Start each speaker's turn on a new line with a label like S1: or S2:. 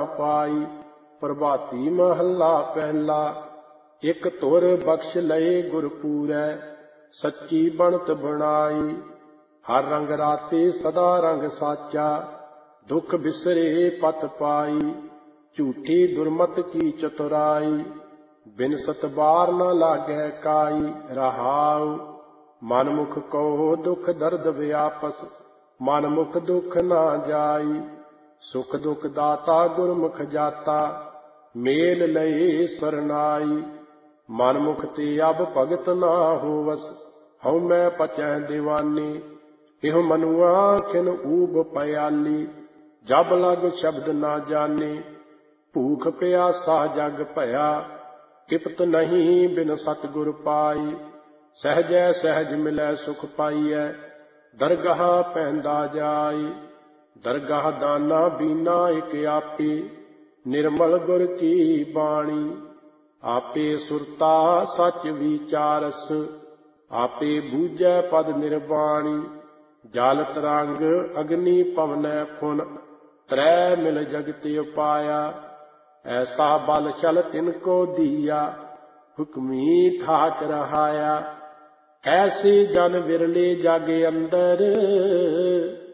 S1: पाई। प्रभाती महला पहला। एक तुर बख्श लए गुर पूरै, सच्ची बनत बनाई। हर रंग राते सदा रंग साचा, दुख बिसरे पत पाई। झूठी दुर्मत की चतुराई, बिनसत बार न लागै काई। रहाउ मन मुख कहो दुख दर्द व्यापस, मन मुख दुख ना जाई। सुख दुख दाता गुरमुख जाता, मेल लए सरनाई। मन मुख ते अब भगत ना होवस, हऊँ मैं पचै दीवानी। इह मनुआ खिन ऊब पयाली, जब लग शब्द ना जाने। भूख प्यासा जग भया, किपत नहीं बिन सतगुर पाई। सहजै सहज मिलै सुख पाइयै, दरगाह पैंदा जाई। दरगाह दाना बीना एक आपे, निर्मल गुर की बाणी। आपे सुरता सच विचारस, आपे बूझै पद निर्वाणी। जल तरंग अग्नि पवनै फुन, त्रै मिल जगत उपाया। ऐसा बल छल तिनको दिया, हुक्मी ठाक रहाया। ऐसे जन विरले जग अंदर,